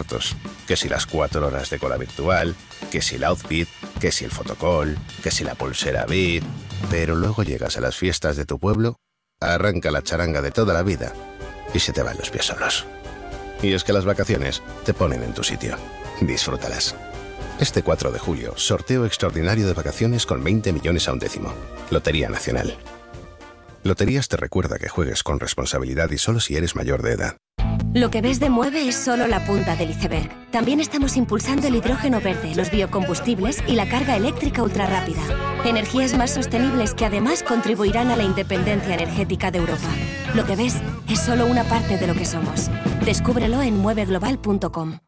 cortos. Que si las 4 horas de cola virtual, que si el outfit, que si el fotocall, que si la pulsera Beat. Pero luego llegas a las fiestas de tu pueblo, arranca la charanga de toda la vida y se te van los pies solos. Y es que las vacaciones te ponen en tu sitio. Disfrútalas. Este 4 de julio, sorteo extraordinario de vacaciones con 20 millones a un décimo. Lotería Nacional. Loterías te recuerda que juegues con responsabilidad y solo si eres mayor de edad. Lo que ves de Mueve es solo la punta del iceberg. También estamos impulsando el hidrógeno verde, los biocombustibles y la carga eléctrica ultrarrápida. Energías más sostenibles que además contribuirán a la independencia energética de Europa. Lo que ves es solo una parte de lo que somos. Descúbrelo en mueveglobal.com.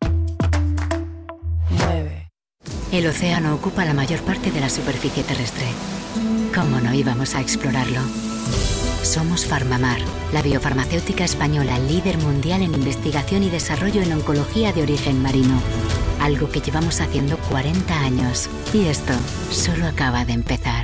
El océano ocupa la mayor parte de la superficie terrestre. ¿Cómo no íbamos a explorarlo? Somos Farmamar, la biofarmacéutica española líder mundial en investigación y desarrollo en oncología de origen marino. Algo que llevamos haciendo 40 años. Y esto solo acaba de empezar.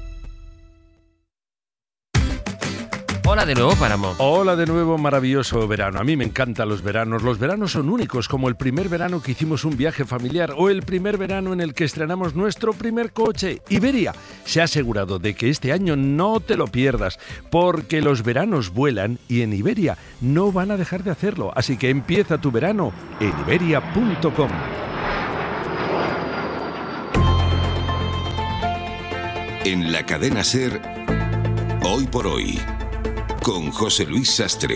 Hola de nuevo, Páramo. Hola de nuevo, maravilloso verano. A mí me encantan los veranos. Los veranos son únicos, como el primer verano que hicimos un viaje familiar o el primer verano en el que estrenamos nuestro primer coche. Iberia se ha asegurado de que este año no te lo pierdas, porque los veranos vuelan y en Iberia no van a dejar de hacerlo. Así que empieza tu verano en iberia.com. En la cadena SER, Hoy por Hoy, con José Luis Sastre.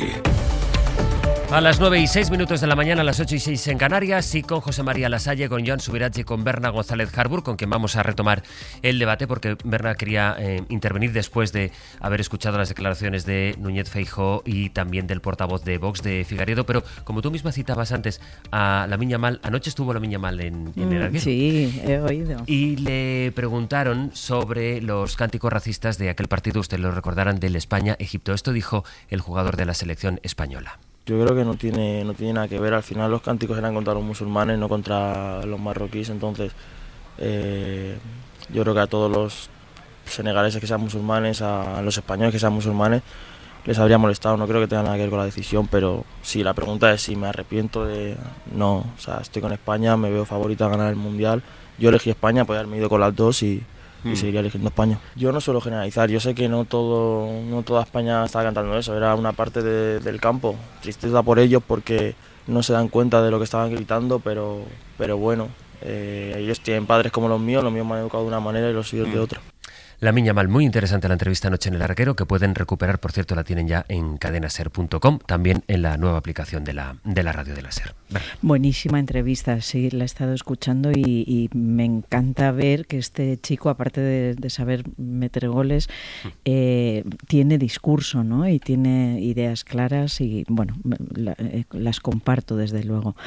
A las 9:06 de la mañana, a las 8:06 en Canarias, y con José María Lasalle, con Joan Subirats y con Berna González Harbour, con quien vamos a retomar el debate, porque Berna quería intervenir después de haber escuchado las declaraciones de Núñez Feijóo y también del portavoz de Vox, de Figueredo. Pero como tú misma citabas antes a Lamine Yamal, anoche estuvo Lamine Yamal en el Arguero. Sí, he oído. Y le preguntaron sobre los cánticos racistas de aquel partido, ustedes lo recordarán, del España-Egipto. Esto dijo el jugador de la selección española. Yo creo que no tiene nada que ver. Al final los cánticos eran contra los musulmanes, no contra los marroquíes. Entonces yo creo que a todos los senegaleses que sean musulmanes, a los españoles que sean musulmanes, les habría molestado. No creo que tenga nada que ver con la decisión, pero sí, la pregunta es si me arrepiento de... No, o sea, estoy con España, me veo favorita a ganar el Mundial. Yo elegí España, podía haberme ido con las dos y seguiría eligiendo España. Yo no suelo generalizar, yo sé que no toda España estaba cantando eso, era una parte del campo. Tristeza por ellos porque no se dan cuenta de lo que estaban gritando, pero bueno, ellos tienen padres como los míos me han educado de una manera y los suyos de otra. Lamine Yamal, muy interesante la entrevista anoche en el Arguero, que pueden recuperar, por cierto, la tienen ya en cadenaser.com, también en la nueva aplicación de la radio de la SER. Buenísima entrevista, sí, la he estado escuchando y me encanta ver que este chico, aparte de saber meter goles, tiene discurso, ¿no? Y tiene ideas claras y, bueno, las comparto desde luego.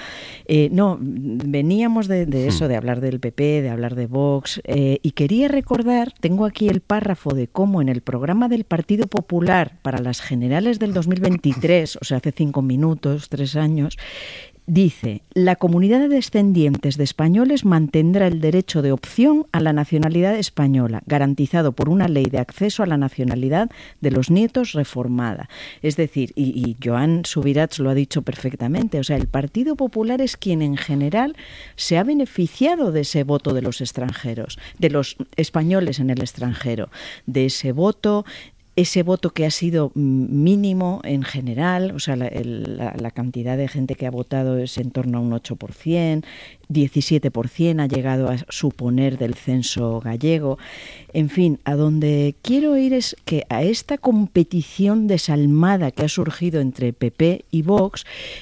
Veníamos de eso, de hablar del PP, de hablar de Vox, y quería recordar, tengo aquí el párrafo de cómo en el programa del Partido Popular para las generales del 2023, o sea, hace 3 años, dice: la comunidad de descendientes de españoles mantendrá el derecho de opción a la nacionalidad española, garantizado por una ley de acceso a la nacionalidad de los nietos reformada. Es decir, y Joan Subirats lo ha dicho perfectamente, o sea, el Partido Popular es quien en general se ha beneficiado de ese voto de los extranjeros, de los españoles en el extranjero, de ese voto que ha sido mínimo en general, o sea, la cantidad de gente que ha votado es en torno a un 8%, 17% ha llegado a suponer del censo gallego. En fin, a donde quiero ir es que a esta competición desalmada que ha surgido entre PP y Vox,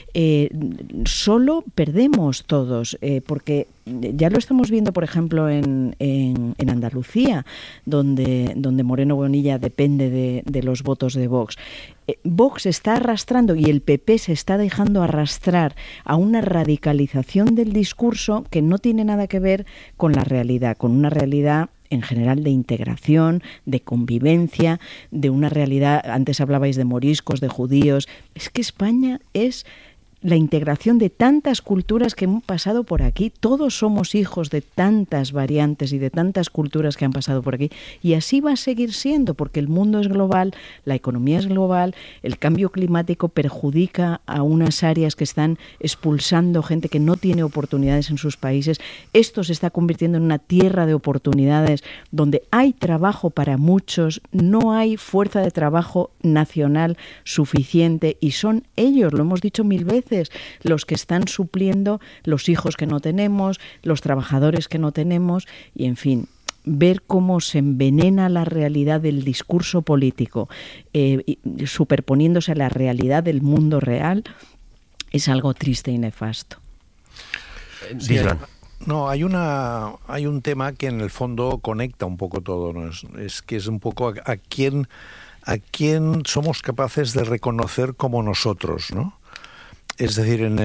solo perdemos todos, porque ya lo estamos viendo, por ejemplo, en Andalucía, donde Moreno Bonilla depende de los votos de Vox. Vox está arrastrando y el PP se está dejando arrastrar a una radicalización del discurso que no tiene nada que ver con la realidad, con una realidad en general de integración, de convivencia, de una realidad, antes hablabais de moriscos, de judíos. Es que España es la integración de tantas culturas que han pasado por aquí. Todos somos hijos de tantas variantes y de tantas culturas que han pasado por aquí, y así va a seguir siendo, porque el mundo es global, la economía es global, el cambio climático perjudica a unas áreas que están expulsando gente que no tiene oportunidades en sus países. Esto se está convirtiendo en una tierra de oportunidades donde hay trabajo para muchos, no hay fuerza de trabajo nacional suficiente, y son ellos, lo hemos dicho mil veces, los que están supliendo los hijos que no tenemos, los trabajadores que no tenemos, y en fin, ver cómo se envenena la realidad del discurso político superponiéndose a la realidad del mundo real es algo triste y nefasto. Sí, no, hay un tema que en el fondo conecta un poco todo, ¿no? Es que es un poco a quién somos capaces de reconocer como nosotros, ¿no? Es decir, en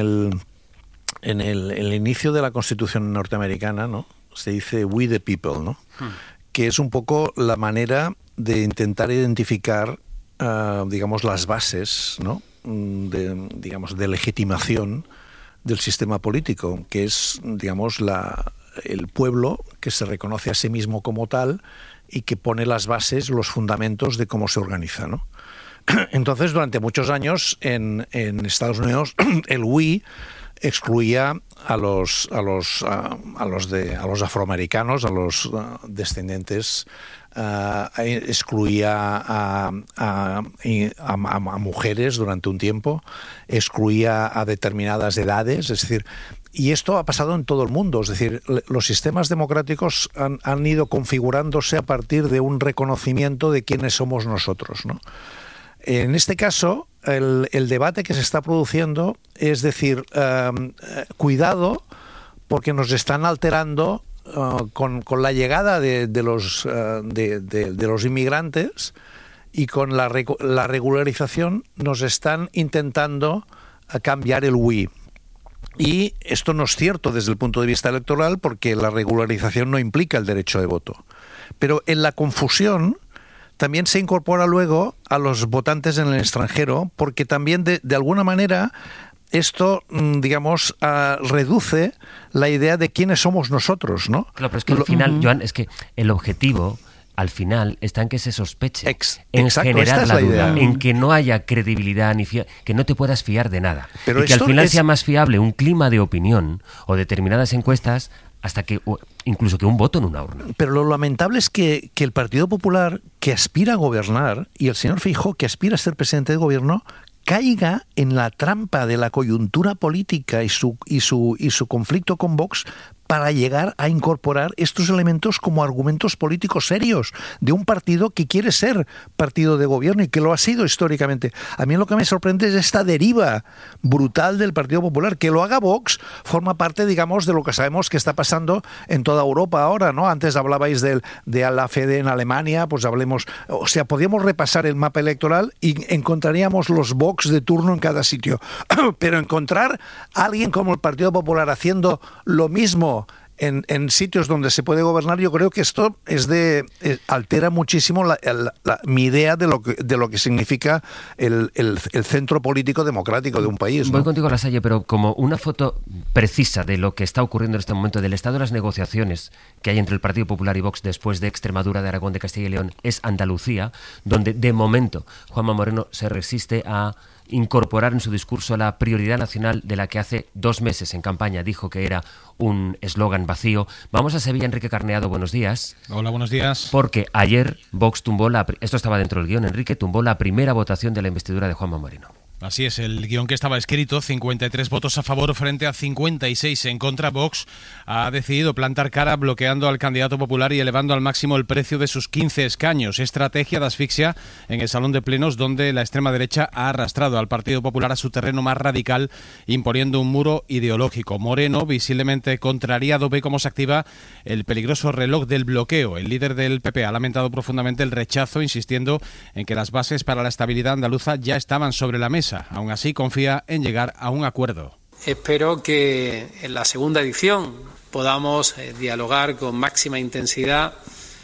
el inicio de la Constitución norteamericana, ¿no?, se dice "we the people", ¿no? Que es un poco la manera de intentar identificar, digamos, las bases, ¿no?, de legitimación del sistema político, que es, digamos, el pueblo que se reconoce a sí mismo como tal y que pone las bases, los fundamentos de cómo se organiza, ¿no? Entonces, durante muchos años en Estados Unidos el "we" excluía a los afroamericanos, a los descendientes, excluía a mujeres durante un tiempo, excluía a determinadas edades, es decir, y esto ha pasado en todo el mundo, es decir, los sistemas democráticos han ido configurándose a partir de un reconocimiento de quiénes somos nosotros, ¿no? En este caso, el debate que se está produciendo es decir, cuidado, porque nos están alterando con la llegada de los inmigrantes, y con la regularización nos están intentando cambiar el "we". Y esto no es cierto desde el punto de vista electoral, porque la regularización no implica el derecho de voto. Pero en la confusión también se incorpora luego a los votantes en el extranjero, porque también de alguna manera esto, digamos, reduce la idea de quiénes somos nosotros, ¿no? Claro, pero es que al final, Joan, es que el objetivo al final está en que se sospeche, en generar la duda, en que no haya credibilidad, que no te puedas fiar de nada. Pero y que al final sea más fiable un clima de opinión o determinadas encuestas hasta que incluso que un voto en una urna. Pero lo lamentable es que el Partido Popular, que aspira a gobernar, y el señor Feijóo, que aspira a ser presidente de gobierno, caiga en la trampa de la coyuntura política y su conflicto con Vox para llegar a incorporar estos elementos como argumentos políticos serios de un partido que quiere ser partido de gobierno y que lo ha sido históricamente. A mí lo que me sorprende es esta deriva brutal del Partido Popular. Que lo haga Vox forma parte, digamos, de lo que sabemos que está pasando en toda Europa ahora, ¿no? Antes hablabais de la AfD en Alemania, pues hablemos, o sea, podríamos repasar el mapa electoral y encontraríamos los Vox de turno en cada sitio. Pero encontrar a alguien como el Partido Popular haciendo lo mismo en sitios donde se puede gobernar, yo creo que esto altera muchísimo mi idea de lo que significa el centro político democrático de un país, ¿no? Voy contigo, Lasalle, pero como una foto precisa de lo que está ocurriendo en este momento, del estado de las negociaciones que hay entre el Partido Popular y Vox después de Extremadura, de Aragón, de Castilla y León, es Andalucía, donde de momento Juanma Moreno se resiste a incorporar en su discurso la prioridad nacional de la que hace 2 meses en campaña dijo que era un eslogan vacío. Vamos a Sevilla. Enrique Carneado, buenos días. Hola, buenos días. Porque ayer Vox tumbó esto estaba dentro del guión, Enrique, tumbó la primera votación de la investidura de Juanma Moreno. Así es, el guión que estaba escrito, 53 votos a favor frente a 56 en contra. Vox ha decidido plantar cara bloqueando al candidato popular y elevando al máximo el precio de sus 15 escaños. Estrategia de asfixia en el salón de plenos, donde la extrema derecha ha arrastrado al Partido Popular a su terreno más radical, imponiendo un muro ideológico. Moreno, visiblemente contrariado, ve cómo se activa el peligroso reloj del bloqueo. El líder del PP ha lamentado profundamente el rechazo, insistiendo en que las bases para la estabilidad andaluza ya estaban sobre la mesa. Aún así, confía en llegar a un acuerdo. Espero que en la segunda edición podamos dialogar con máxima intensidad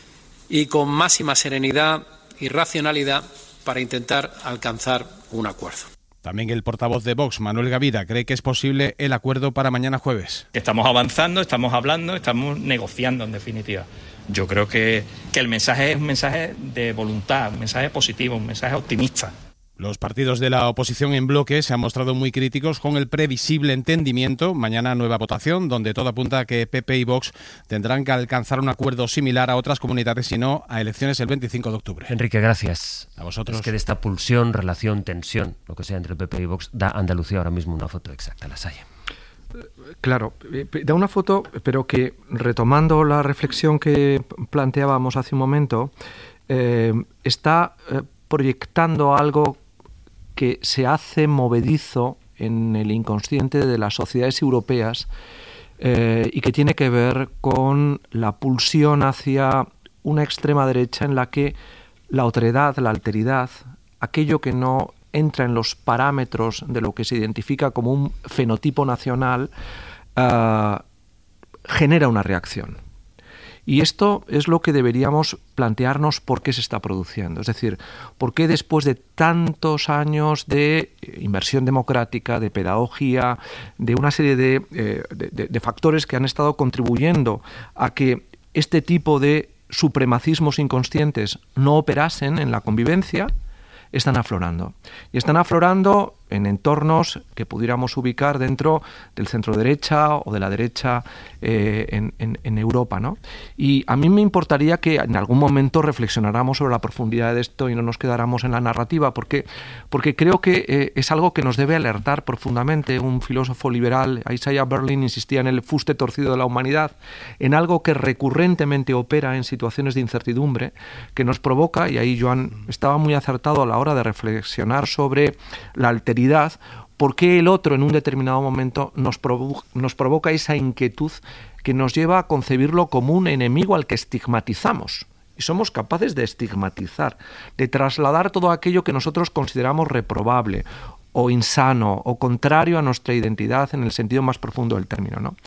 y con máxima serenidad y racionalidad para intentar alcanzar un acuerdo. También el portavoz de Vox, Manuel Gavira, cree que es posible el acuerdo para mañana jueves. Estamos avanzando, estamos hablando, estamos negociando en definitiva. Yo creo que el mensaje es un mensaje de voluntad, un mensaje positivo, un mensaje optimista. Los partidos de la oposición en bloque se han mostrado muy críticos con el previsible entendimiento. Mañana nueva votación, donde todo apunta a que PP y Vox tendrán que alcanzar un acuerdo similar a otras comunidades, si no a elecciones el 25 de octubre. Enrique, gracias. A vosotros. Es que de esta pulsión, relación, tensión, lo que sea entre el PP y Vox, da Andalucía ahora mismo una foto exacta, Lasalle. Claro, da una foto, pero que, retomando la reflexión que planteábamos hace un momento, está proyectando algo que se hace movedizo en el inconsciente de las sociedades europeas y que tiene que ver con la pulsión hacia una extrema derecha en la que la otredad, la alteridad, aquello que no entra en los parámetros de lo que se identifica como un fenotipo nacional, genera una reacción. Y esto es lo que deberíamos plantearnos por qué se está produciendo. Es decir, por qué después de tantos años de inversión democrática, de pedagogía, de una serie de factores que han estado contribuyendo a que este tipo de supremacismos inconscientes no operasen en la convivencia, están aflorando. Y están aflorando en entornos que pudiéramos ubicar dentro del centro derecha o de la derecha en Europa, ¿no? Y a mí me importaría que en algún momento reflexionáramos sobre la profundidad de esto y no nos quedáramos en la narrativa, porque creo que es algo que nos debe alertar profundamente. Un filósofo liberal, Isaiah Berlin, insistía en el fuste torcido de la humanidad, en algo que recurrentemente opera en situaciones de incertidumbre, que nos provoca, y ahí Joan estaba muy acertado a la hora de reflexionar sobre la alteridad, por qué el otro en un determinado momento nos provoca esa inquietud que nos lleva a concebirlo como un enemigo al que estigmatizamos. Y somos capaces de estigmatizar, de trasladar todo aquello que nosotros consideramos reprobable o insano o contrario a nuestra identidad en el sentido más profundo del término, ¿no?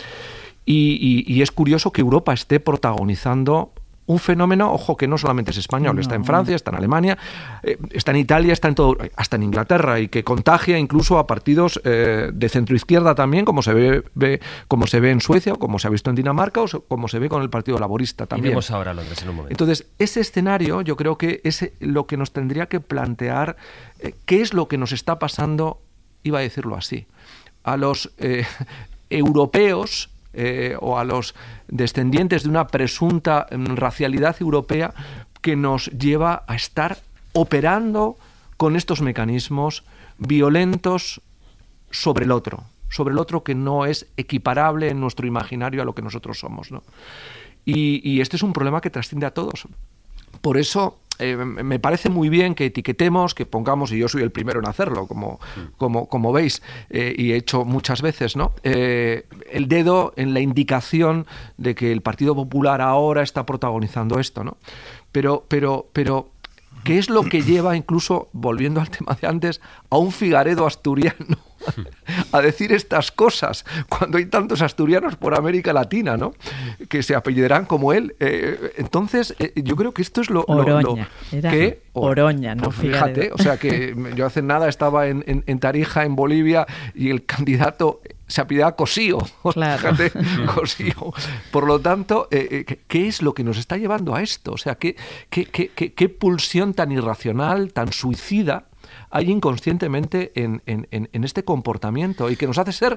Y es curioso que Europa esté protagonizando un fenómeno, ojo, que no solamente es español, está en Francia, está en Alemania, está en Italia, está en todo, hasta en Inglaterra, y que contagia incluso a partidos de centroizquierda también, como se ve en Suecia, o como se ha visto en Dinamarca, o como se ve con el Partido Laborista también. Y vemos ahora Londres en un momento. Entonces, ese escenario yo creo que es lo que nos tendría que plantear qué es lo que nos está pasando, iba a decirlo así, a los europeos, o a los descendientes de una presunta racialidad europea que nos lleva a estar operando con estos mecanismos violentos sobre el otro que no es equiparable en nuestro imaginario a lo que nosotros somos, ¿no? Y este es un problema que trasciende a todos. Por eso me parece muy bien que etiquetemos, que pongamos, y yo soy el primero en hacerlo, como veis, y he hecho muchas veces, ¿no? El dedo en la indicación de que el Partido Popular ahora está protagonizando esto, ¿no? Pero ¿qué es lo que lleva, incluso, volviendo al tema de antes, a un Figaredo asturiano a decir estas cosas cuando hay tantos asturianos por América Latina, ¿no?, que se apellidarán como él? Entonces, yo creo que esto es lo que Oroña, no, pues fíjate, o sea que yo hace nada estaba en Tarija, en Bolivia, y el candidato se apellidaba Cosío. Claro. Fíjate, Cosío. Por lo tanto, ¿qué es lo que nos está llevando a esto? O sea, ¿qué pulsión tan irracional, tan suicida hay inconscientemente en este comportamiento, y que nos hace ser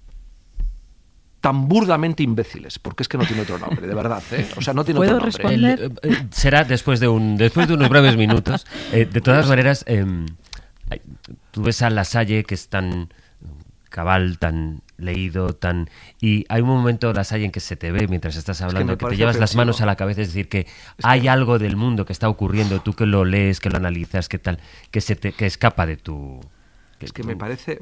tan burdamente imbéciles? Porque es que no tiene otro nombre, de verdad, ¿eh? O sea, no tiene otro nombre. ¿Puedo responder? Será después de unos breves minutos. De todas maneras, tú ves a Lasalle, que es tan cabal, tan leído, y hay un momento, Lasalle, en que se te ve mientras estás hablando, que te llevas las manos a la cabeza, es decir, que hay algo del mundo que está ocurriendo, tú que lo lees, que lo analizas, que tal, que escapa de tu... Es que me parece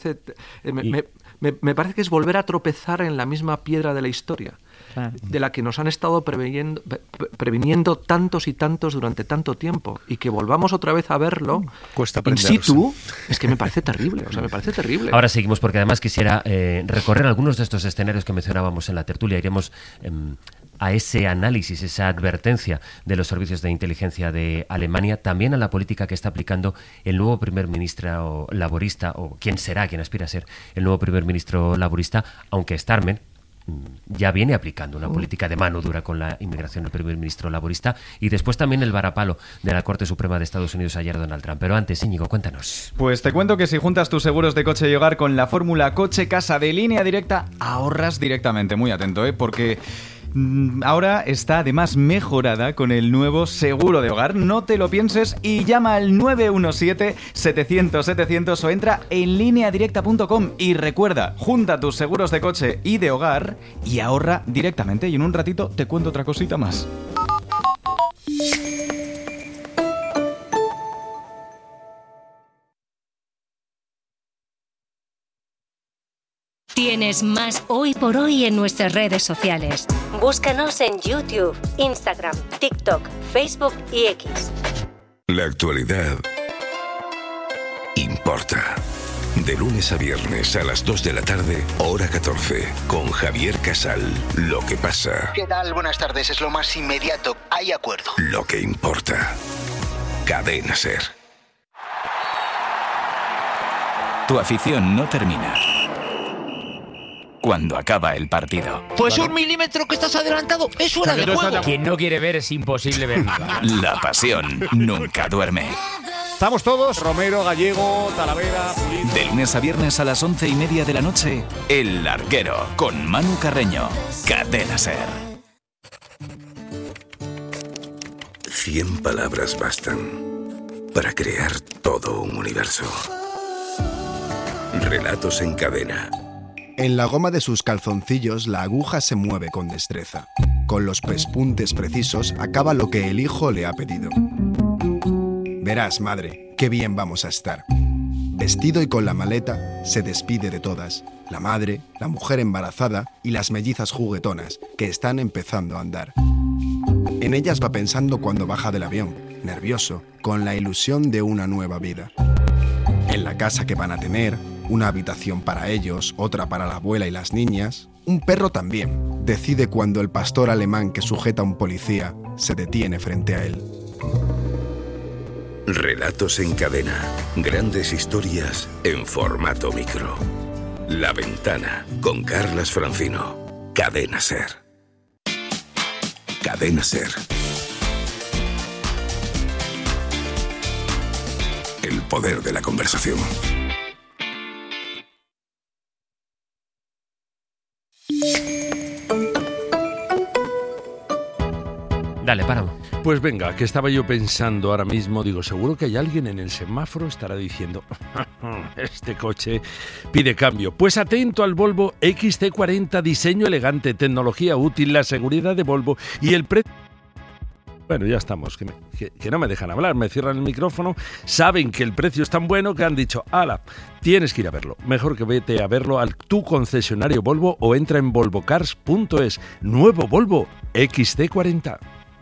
que es volver a tropezar en la misma piedra de la historia, claro, de la que nos han estado previniendo tantos y tantos durante tanto tiempo, y que volvamos otra vez a verlo in situ, es que me parece terrible, o sea, me parece terrible. Ahora seguimos, porque además quisiera recorrer algunos de estos escenarios que mencionábamos en la tertulia. Iremos a ese análisis, esa advertencia de los servicios de inteligencia de Alemania, también a la política que está aplicando el nuevo primer ministro laborista, o quien aspira a ser el nuevo primer ministro laborista, aunque Starmer ya viene aplicando una política de mano dura con la inmigración del primer ministro laborista, y después también el varapalo de la Corte Suprema de Estados Unidos ayer, Donald Trump. Pero antes, Íñigo, cuéntanos. Pues te cuento que si juntas tus seguros de coche y hogar con la fórmula coche-casa de Línea Directa, ahorras directamente. Muy atento, porque ahora está además mejorada con el nuevo seguro de hogar. No te lo pienses y llama al 917-700-700 o entra en lineadirecta.com y recuerda, junta tus seguros de coche y de hogar y ahorra directamente. Y en un ratito te cuento otra cosita más. Tienes más Hoy por Hoy en nuestras redes sociales. Búscanos en YouTube, Instagram, TikTok, Facebook y X. La actualidad importa. De lunes a viernes a las 2 de la tarde, hora 14, con Javier Casal. Lo que pasa. ¿Qué tal? Buenas tardes. Es lo más inmediato. Hay acuerdo. Lo que importa. Cadena SER. Tu afición no termina cuando acaba el partido. Pues un milímetro que estás adelantado es fuera de juego. Quien no quiere ver es imposible ver nada. La pasión nunca duerme. Estamos todos, Romero, Gallego, Talavera, Pulido. De lunes a viernes a las 11:30 de la noche, El Larguero, con Manu Carreño. Cadena SER. 100 palabras bastan para crear todo un universo. Relatos en cadena. En la goma de sus calzoncillos la aguja se mueve con destreza. Con los pespuntes precisos acaba lo que el hijo le ha pedido. Verás, madre, qué bien vamos a estar. Vestido y con la maleta, se despide de todas. La madre, la mujer embarazada y las mellizas juguetonas que están empezando a andar. En ellas va pensando cuando baja del avión, nervioso, con la ilusión de una nueva vida. En la casa que van a tener, una habitación para ellos, otra para la abuela y las niñas. Un perro también. Decide cuando el pastor alemán que sujeta a un policía se detiene frente a él. Relatos en cadena. Grandes historias en formato micro. La Ventana, con Carlas Francino. Cadena SER. Cadena SER. El poder de la conversación. Dale, páramo. Pues venga, que estaba yo pensando ahora mismo, digo, seguro que hay alguien en el semáforo estará diciendo, este coche pide cambio. Pues atento al Volvo XC40, diseño elegante, tecnología útil, la seguridad de Volvo y el precio. Bueno, ya estamos, que no me dejan hablar, me cierran el micrófono, saben que el precio es tan bueno que han dicho, ala, tienes que ir a verlo. Mejor que vete a verlo a tu concesionario Volvo o entra en volvocars.es. Nuevo Volvo XC40.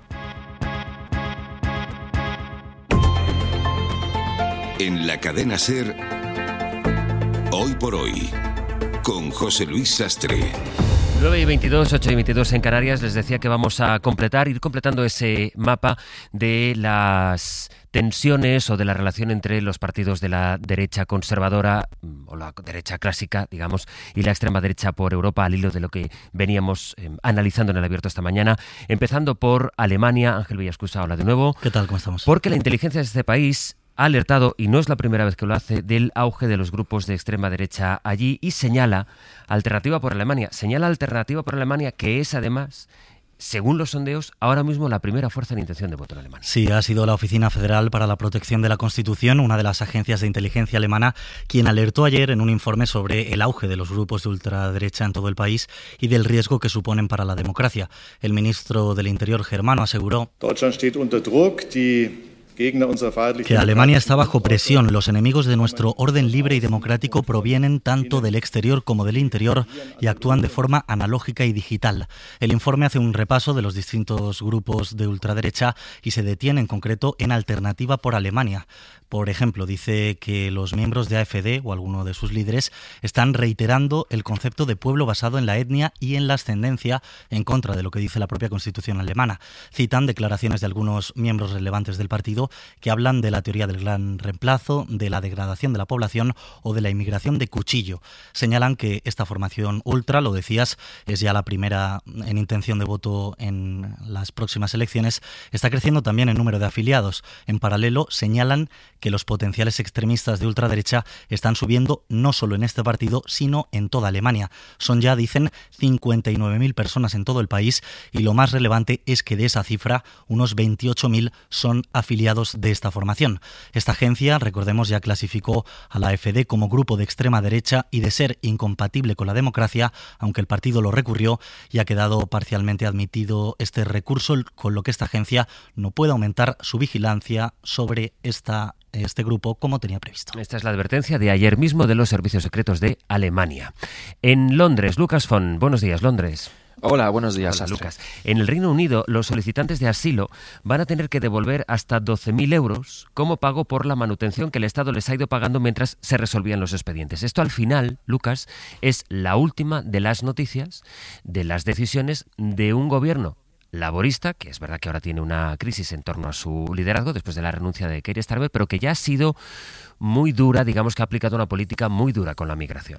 En la cadena SER, Hoy por Hoy, con José Luis Sastre. 9:22, 8:22 en Canarias. Les decía que vamos a ir completando ese mapa de las tensiones o de la relación entre los partidos de la derecha conservadora o la derecha clásica, digamos, y la extrema derecha por Europa, al hilo de lo que veníamos analizando en el Abierto esta mañana. Empezando por Alemania. Ángel Villascusa, hola de nuevo. ¿Qué tal? ¿Cómo estamos? Porque la inteligencia de este país ha alertado, y no es la primera vez que lo hace, del auge de los grupos de extrema derecha allí y señala Alternativa por Alemania. Señala Alternativa por Alemania, que es además, según los sondeos, ahora mismo la primera fuerza en intención de voto en Alemania. Sí, ha sido la Oficina Federal para la Protección de la Constitución, una de las agencias de inteligencia alemana, quien alertó ayer en un informe sobre el auge de los grupos de ultraderecha en todo el país y del riesgo que suponen para la democracia. El ministro del Interior germano aseguró: Deutschland steht unter Druck, die Que Alemania está bajo presión. Los enemigos de nuestro orden libre y democrático provienen tanto del exterior como del interior y actúan de forma analógica y digital. El informe hace un repaso de los distintos grupos de ultraderecha y se detiene en concreto en Alternativa por Alemania. Por ejemplo, dice que los miembros de AfD o alguno de sus líderes están reiterando el concepto de pueblo basado en la etnia y en la ascendencia, en contra de lo que dice la propia Constitución alemana. Citan declaraciones de algunos miembros relevantes del partido que hablan de la teoría del gran reemplazo, de la degradación de la población o de la inmigración de cuchillo. Señalan que esta formación ultra, lo decías, es ya la primera en intención de voto en las próximas elecciones, está creciendo también en número de afiliados. En paralelo, señalan que los potenciales extremistas de ultraderecha están subiendo no solo en este partido, sino en toda Alemania. Son ya, dicen, 59.000 personas en todo el país y lo más relevante es que de esa cifra, unos 28.000 son afiliados de esta formación. Esta agencia, recordemos, ya clasificó a la AfD como grupo de extrema derecha y de ser incompatible con la democracia, aunque el partido lo recurrió y ha quedado parcialmente admitido este recurso, con lo que esta agencia no puede aumentar su vigilancia sobre este grupo como tenía previsto. Esta es la advertencia de ayer mismo de los servicios secretos de Alemania. En Londres, Lucas Font. Buenos días, Londres. Hola, buenos días, Hola, Lucas. En el Reino Unido, los solicitantes de asilo van a tener que devolver hasta 12.000 euros como pago por la manutención que el Estado les ha ido pagando mientras se resolvían los expedientes. Esto al final, Lucas, es la última de las noticias de las decisiones de un gobierno laborista, que es verdad que ahora tiene una crisis en torno a su liderazgo después de la renuncia de Keir Starmer, pero que ya ha sido muy dura, digamos que ha aplicado una política muy dura con la migración.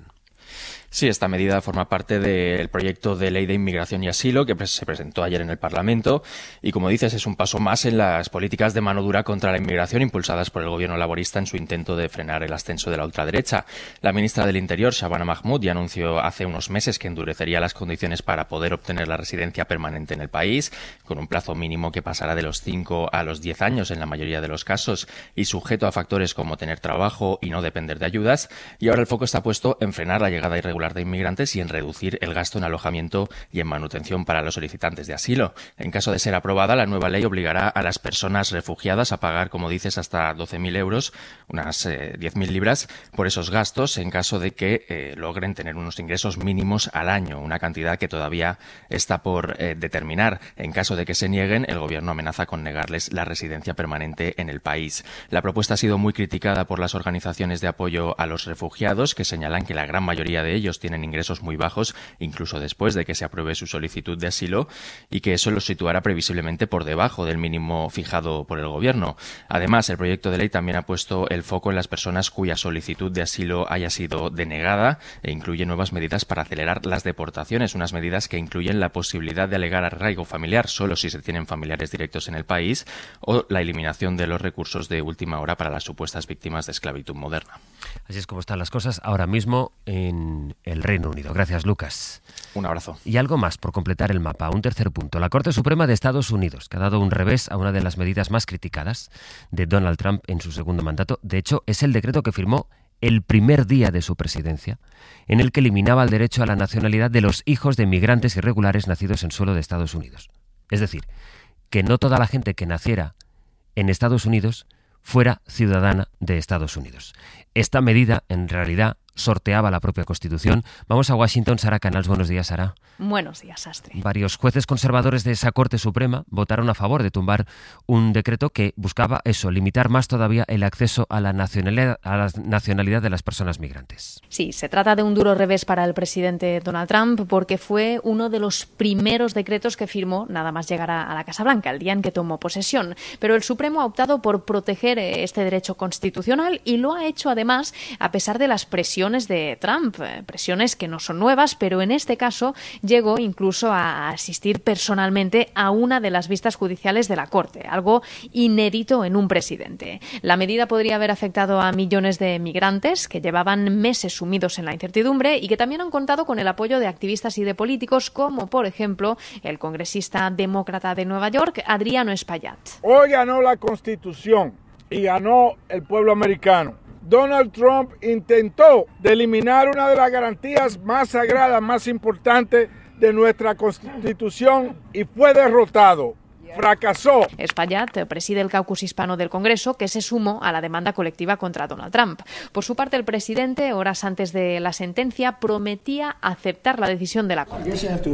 Sí, esta medida forma parte del proyecto de ley de inmigración y asilo que se presentó ayer en el Parlamento y, como dices, es un paso más en las políticas de mano dura contra la inmigración impulsadas por el gobierno laborista en su intento de frenar el ascenso de la ultraderecha. La ministra del Interior, Shabana Mahmood, ya anunció hace unos meses que endurecería las condiciones para poder obtener la residencia permanente en el país, con un plazo mínimo que pasará de los 5 a los 10 años en la mayoría de los casos y sujeto a factores como tener trabajo y no depender de ayudas. Y ahora el foco está puesto en frenar la llegada irregular de inmigrantes y en reducir el gasto en alojamiento y en manutención para los solicitantes de asilo. En caso de ser aprobada, la nueva ley obligará a las personas refugiadas a pagar, como dices, hasta 12.000 euros, unas 10.000 libras, por esos gastos en caso de que logren tener unos ingresos mínimos al año, una cantidad que todavía está por determinar. En caso de que se nieguen, el gobierno amenaza con negarles la residencia permanente en el país. La propuesta ha sido muy criticada por las organizaciones de apoyo a los refugiados, que señalan que la gran mayoría de ellos tienen ingresos muy bajos, incluso después de que se apruebe su solicitud de asilo, y que eso los situará previsiblemente por debajo del mínimo fijado por el gobierno. Además, el proyecto de ley también ha puesto el foco en las personas cuya solicitud de asilo haya sido denegada e incluye nuevas medidas para acelerar las deportaciones, unas medidas que incluyen la posibilidad de alegar arraigo familiar solo si se tienen familiares directos en el país o la eliminación de los recursos de última hora para las supuestas víctimas de esclavitud moderna. Así es como están las cosas ahora mismo en el Reino Unido. Gracias, Lucas. Un abrazo. Y algo más por completar el mapa. Un tercer punto. La Corte Suprema de Estados Unidos, que ha dado un revés a una de las medidas más criticadas de Donald Trump en su segundo mandato. De hecho, es el decreto que firmó el primer día de su presidencia, en el que eliminaba el derecho a la nacionalidad de los hijos de migrantes irregulares nacidos en suelo de Estados Unidos. Es decir, que no toda la gente que naciera en Estados Unidos fuera ciudadana de Estados Unidos. Esta medida, en realidad, sorteaba la propia Constitución. Vamos a Washington. Sara Canals, buenos días, Sara. Buenos días, Astre. Varios jueces conservadores de esa Corte Suprema votaron a favor de tumbar un decreto que buscaba limitar más todavía el acceso a la nacionalidad de las personas migrantes. Sí, se trata de un duro revés para el presidente Donald Trump porque fue uno de los primeros decretos que firmó nada más llegar a la Casa Blanca, el día en que tomó posesión. Pero el Supremo ha optado por proteger este derecho constitucional y lo ha hecho además a pesar de las presiones de Trump, presiones que no son nuevas, pero en este caso llegó incluso a asistir personalmente a una de las vistas judiciales de la Corte, algo inédito en un presidente. La medida podría haber afectado a millones de migrantes que llevaban meses sumidos en la incertidumbre y que también han contado con el apoyo de activistas y de políticos como, por ejemplo, el congresista demócrata de Nueva York, Adriano Espaillat. Hoy ganó la Constitución y ganó el pueblo americano. Donald Trump intentó de eliminar una de las garantías más sagradas, más importantes de nuestra Constitución y fue derrotado. fracasó. Espaillat preside el caucus hispano del Congreso, que se sumó a la demanda colectiva contra Donald Trump. Por su parte, el presidente, horas antes de la sentencia, prometía aceptar la decisión de la Corte.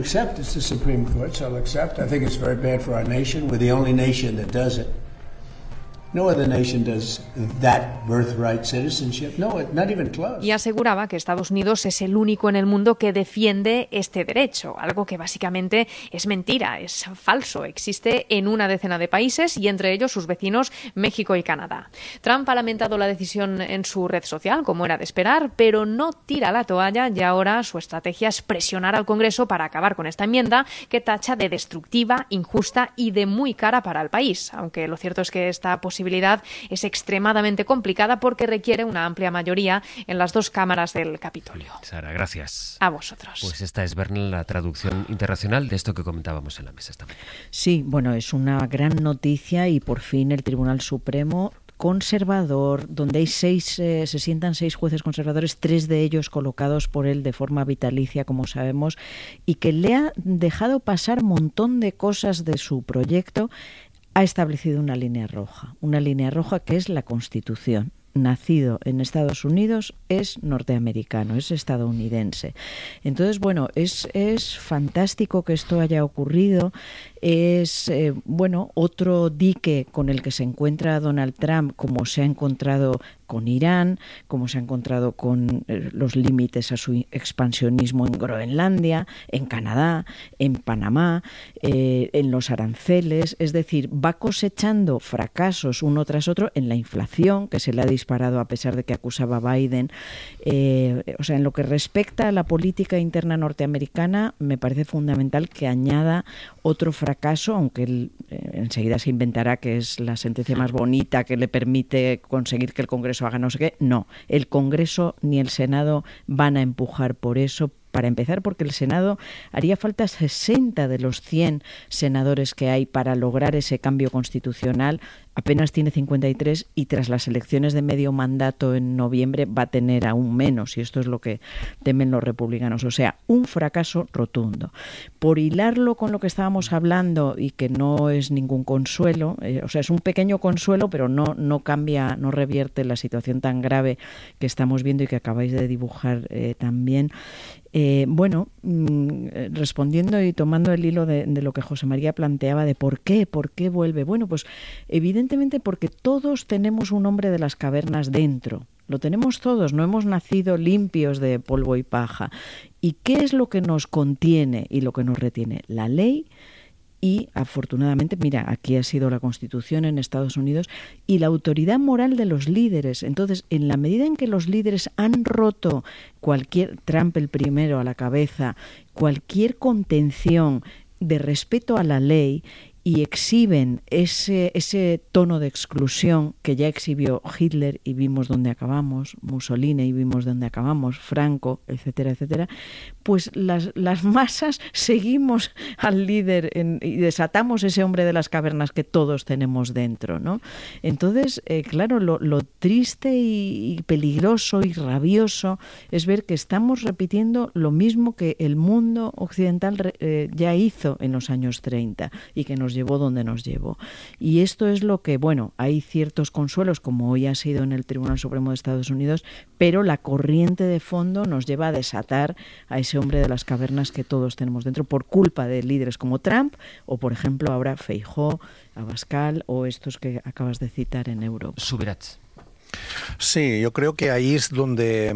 No other nation does that birthright citizenship. No, not even close. Y aseguraba que Estados Unidos es el único en el mundo que defiende este derecho, algo que básicamente es mentira, es falso. Existe en una decena de países y entre ellos sus vecinos México y Canadá. Trump ha lamentado la decisión en su red social, como era de esperar, pero no tira la toalla y ahora su estrategia es presionar al Congreso para acabar con esta enmienda que tacha de destructiva, injusta y de muy cara para el país, aunque lo cierto es que esta posibilidad es extremadamente complicada porque requiere una amplia mayoría en las dos cámaras del Capitolio. Sara, gracias. A vosotros. Pues esta es, Berna, la traducción internacional de esto que comentábamos en la mesa esta mañana. Sí, bueno, es una gran noticia y por fin el Tribunal Supremo conservador, donde hay se sientan 6 jueces conservadores, 3 de ellos colocados por él de forma vitalicia, como sabemos, y que le ha dejado pasar un montón de cosas de su proyecto. Ha establecido una línea roja que es la Constitución. Nacido en Estados Unidos, es norteamericano, es estadounidense. Entonces, bueno, es fantástico que esto haya ocurrido. Es, otro dique con el que se encuentra Donald Trump, como se ha encontrado con Irán, como se ha encontrado con los límites a su expansionismo en Groenlandia, en Canadá, en Panamá, en los aranceles. Es decir, va cosechando fracasos uno tras otro en la inflación, que se le ha disparado a pesar de que acusaba a Biden. En lo que respecta a la política interna norteamericana, me parece fundamental que añada otro fracaso, aunque él enseguida se inventará que es la sentencia más bonita que le permite conseguir que el Congreso haga no sé qué. No, el Congreso ni el Senado van a empujar por eso. Para empezar, porque el Senado haría falta 60 de los 100 senadores que hay para lograr ese cambio constitucional. Apenas tiene 53 y tras las elecciones de medio mandato en noviembre va a tener aún menos, y esto es lo que temen los republicanos. O sea, un fracaso rotundo. Por hilarlo con lo que estábamos hablando y que no es ningún consuelo, es un pequeño consuelo, pero no cambia, no revierte la situación tan grave que estamos viendo y que acabáis de dibujar también. Respondiendo y tomando el hilo de lo que José María planteaba de por qué vuelve. Bueno, pues evidentemente porque todos tenemos un hombre de las cavernas dentro. Lo tenemos todos, no hemos nacido limpios de polvo y paja. ¿Y qué es lo que nos contiene y lo que nos retiene? La ley. Y afortunadamente, mira, aquí ha sido la Constitución en Estados Unidos y la autoridad moral de los líderes. Entonces, en la medida en que los líderes han roto Trump el primero a la cabeza, cualquier contención de respeto a la ley y exhiben ese tono de exclusión que ya exhibió Hitler y vimos dónde acabamos, Mussolini y vimos dónde acabamos, Franco, etcétera, etcétera, pues las masas seguimos al líder y desatamos ese hombre de las cavernas que todos tenemos dentro, ¿no? Entonces, claro, lo triste y peligroso y rabioso es ver que estamos repitiendo lo mismo que el mundo occidental ya hizo en los años 30 y que nos llevó donde nos llevó. Y esto es lo que, hay ciertos consuelos, como hoy ha sido en el Tribunal Supremo de Estados Unidos, pero la corriente de fondo nos lleva a desatar a ese hombre de las cavernas que todos tenemos dentro por culpa de líderes como Trump o, por ejemplo, ahora Feijóo, Abascal o estos que acabas de citar en Europa. Subirats. Sí, yo creo que ahí es donde,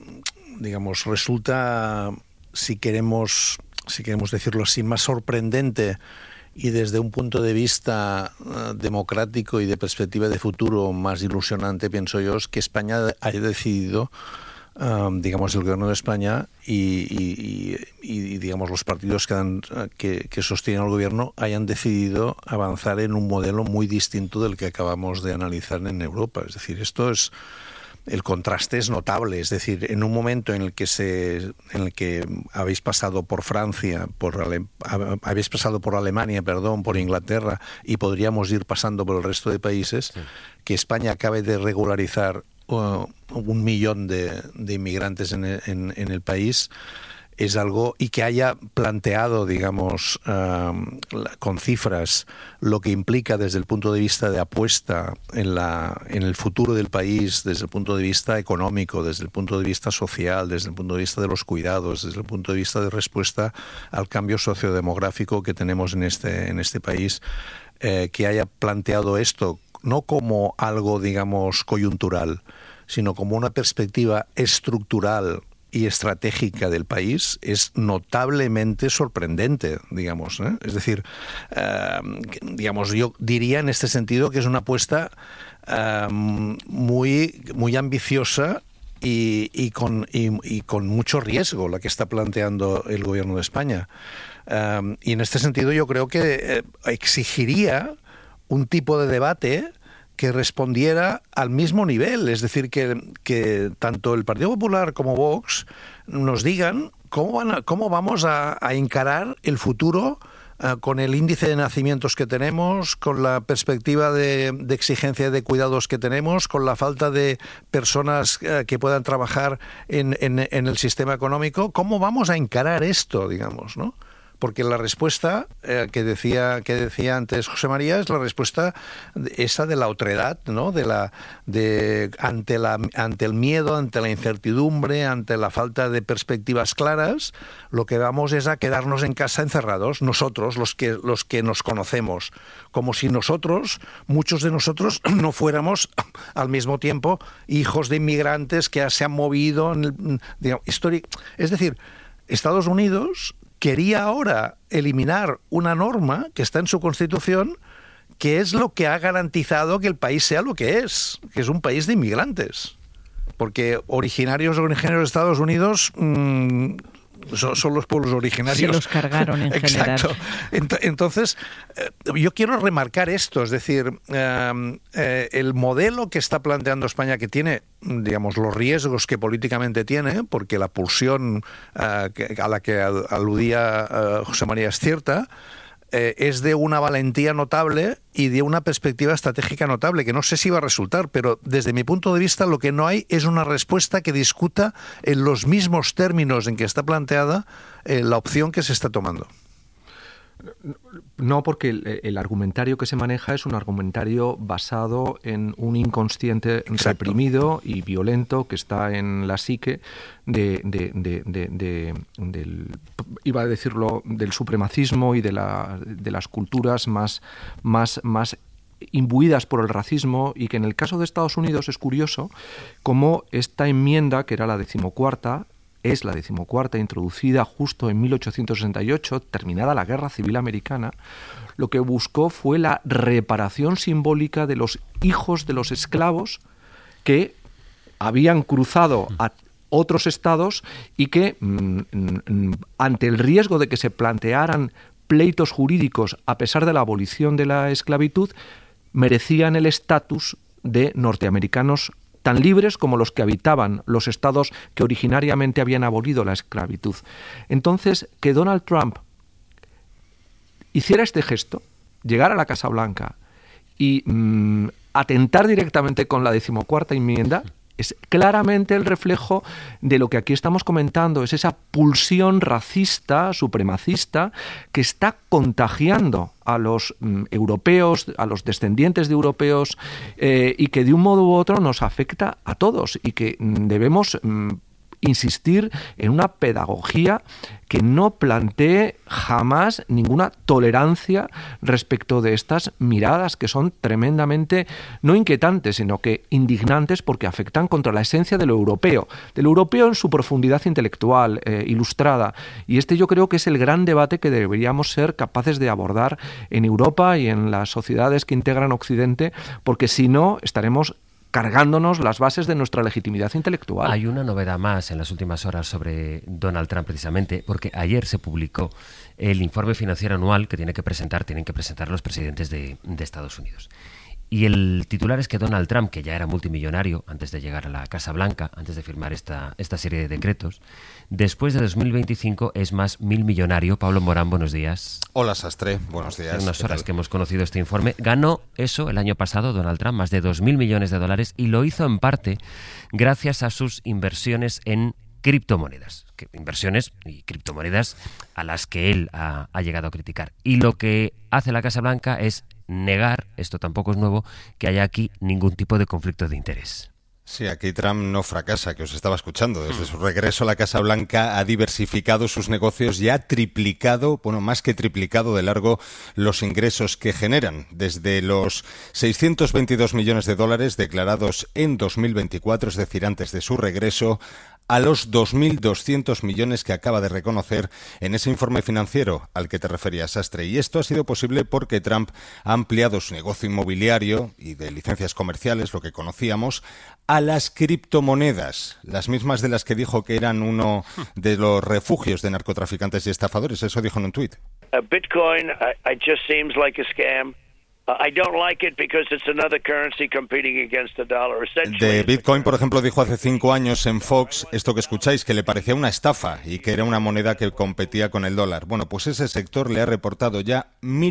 resulta, si queremos decirlo así, más sorprendente y desde un punto de vista democrático y de perspectiva de futuro más ilusionante, pienso yo, es que España haya decidido, el gobierno de España y los partidos que sostienen al gobierno hayan decidido avanzar en un modelo muy distinto del que acabamos de analizar en Europa. Es decir, el contraste es notable, es decir, en un momento en el que habéis pasado por Francia, habéis pasado por Alemania, por Inglaterra, y podríamos ir pasando por el resto de países, sí. Que España acabe de regularizar 1 millón de inmigrantes en el país, es algo, y que haya planteado, digamos, con cifras lo que implica desde el punto de vista de apuesta en el futuro del país, desde el punto de vista económico, desde el punto de vista social, desde el punto de vista de los cuidados, desde el punto de vista de respuesta al cambio sociodemográfico que tenemos en este país, que haya planteado esto no como algo, digamos, coyuntural, sino como una perspectiva estructural y estratégica del país, es notablemente sorprendente, digamos, ¿eh? Es decir, digamos, yo diría en este sentido que es una apuesta muy ambiciosa y con mucho riesgo la que está planteando el Gobierno de España. Y en este sentido yo creo que exigiría un tipo de debate que respondiera al mismo nivel, es decir, que tanto el Partido Popular como Vox nos digan cómo vamos a encarar el futuro con el índice de nacimientos que tenemos, con la perspectiva de exigencia de cuidados que tenemos, con la falta de personas que puedan trabajar en el sistema económico. ¿Cómo vamos a encarar esto, digamos, ¿no? Porque la respuesta que decía antes José María es la respuesta esa de la otredad, ¿no? Ante el miedo, ante la incertidumbre, ante la falta de perspectivas claras, lo que vamos es a quedarnos en casa encerrados, nosotros, los que nos conocemos, como si muchos de nosotros, no fuéramos al mismo tiempo hijos de inmigrantes que se han movido es decir, Estados Unidos quería ahora eliminar una norma que está en su Constitución, que es lo que ha garantizado que el país sea lo que es un país de inmigrantes. Porque originarios de Estados Unidos son los pueblos originarios. Se los cargaron en general. Exacto. Entonces, yo quiero remarcar esto, es decir, el modelo que está planteando España, que tiene, digamos, los riesgos que políticamente tiene, porque la pulsión a la que aludía José María es cierta, es de una valentía notable y de una perspectiva estratégica notable, que no sé si va a resultar, pero desde mi punto de vista lo que no hay es una respuesta que discuta en los mismos términos en que está planteada la opción que se está tomando. No, porque el argumentario que se maneja es un argumentario basado en un inconsciente reprimido y violento que está en la psique iba a decirlo, del supremacismo y de las culturas más imbuidas por el racismo, y que en el caso de Estados Unidos es curioso cómo esta enmienda, que era la 14ª, es la 14ª, introducida justo en 1868, terminada la Guerra Civil Americana, lo que buscó fue la reparación simbólica de los hijos de los esclavos que habían cruzado a otros estados y que, ante el riesgo de que se plantearan pleitos jurídicos a pesar de la abolición de la esclavitud, merecían el estatus de norteamericanos tan libres como los que habitaban los estados que originariamente habían abolido la esclavitud. Entonces, que Donald Trump hiciera este gesto, llegara a la Casa Blanca y atentar directamente con la 14ª enmienda, es claramente el reflejo de lo que aquí estamos comentando, es esa pulsión racista, supremacista, que está contagiando a los europeos, a los descendientes de europeos, y que de un modo u otro nos afecta a todos, y que debemos insistir en una pedagogía que no plantee jamás ninguna tolerancia respecto de estas miradas que son tremendamente, no inquietantes, sino que indignantes, porque afectan contra la esencia de lo europeo en su profundidad intelectual, ilustrada. Y yo creo que es el gran debate que deberíamos ser capaces de abordar en Europa y en las sociedades que integran Occidente, porque si no estaremos cargándonos las bases de nuestra legitimidad intelectual. Hay una novedad más en las últimas horas sobre Donald Trump, precisamente, porque ayer se publicó el informe financiero anual que tienen que presentar los presidentes de Estados Unidos. Y el titular es que Donald Trump, que ya era multimillonario antes de llegar a la Casa Blanca, antes de firmar esta serie de decretos, después de 2025 es más millonario. Pablo Morán, buenos días. Hola, Sastre, buenos días. Hace unas horas que hemos conocido este informe. Ganó eso el año pasado Donald Trump, más de $2.000 millones, y lo hizo en parte gracias a sus inversiones en criptomonedas, inversiones y criptomonedas a las que él ha llegado a criticar. Y lo que hace la Casa Blanca es negar, esto tampoco es nuevo, que haya aquí ningún tipo de conflicto de interés. Sí, aquí Trump no fracasa, que os estaba escuchando. Desde su regreso a la Casa Blanca ha diversificado sus negocios y ha triplicado, bueno, más que triplicado de largo, los ingresos que generan. Desde los 622 millones de dólares declarados en 2024, es decir, antes de su regreso, a los 2.200 millones que acaba de reconocer en ese informe financiero al que te referías, Sastre. Y esto ha sido posible porque Trump ha ampliado su negocio inmobiliario y de licencias comerciales, lo que conocíamos, a las criptomonedas, las mismas de las que dijo que eran uno de los refugios de narcotraficantes y estafadores. Eso dijo en un tuit. Bitcoin, it just seems like a scam. I don't like it because it's another currency competing against the dollar. De Bitcoin, por ejemplo, dijo hace 5 años en Fox, esto que escucháis, que le parecía una estafa y que era una moneda que competía con el dólar. Bueno, pues ese sector le ha reportado ya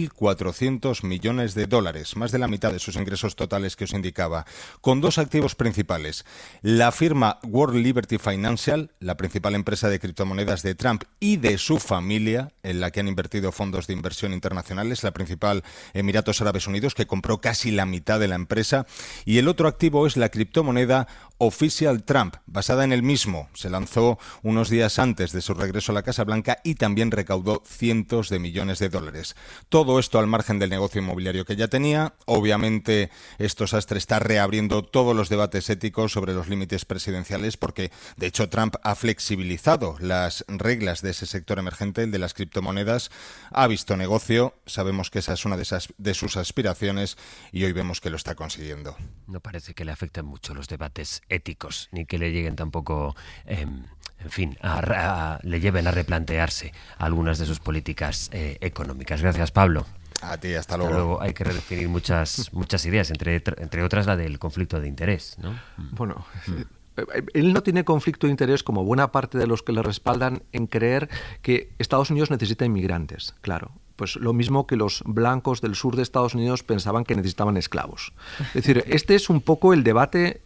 1.400 millones de dólares, más de la mitad de sus ingresos totales que os indicaba, con 2 activos principales. La firma World Liberty Financial, la principal empresa de criptomonedas de Trump y de su familia, en la que han invertido fondos de inversión internacionales, la principal Emiratos Árabes Unidos, que compró casi la mitad de la empresa, y el otro activo es la criptomoneda Official Trump, basada en el mismo. Se lanzó unos días antes de su regreso a la Casa Blanca y también recaudó cientos de millones de dólares. Todo esto al margen del negocio inmobiliario que ya tenía. Obviamente, esto Sastre está reabriendo todos los debates éticos sobre los límites presidenciales porque, de hecho, Trump ha flexibilizado las reglas de ese sector emergente, el de las criptomonedas. Ha visto negocio, sabemos que esa es una de sus aspiraciones y hoy vemos que lo está consiguiendo. No parece que le afecten mucho los debates éticos, ni que le lleguen tampoco, en fin, le lleven a replantearse algunas de sus políticas económicas. Gracias, Pablo. A ti, hasta luego. Hay que redefinir muchas ideas, entre otras la del conflicto de interés, ¿no? Bueno, él no tiene conflicto de interés, como buena parte de los que le respaldan, en creer que Estados Unidos necesita inmigrantes, claro. Pues lo mismo que los blancos del sur de Estados Unidos pensaban que necesitaban esclavos. Es decir, este es un poco el debate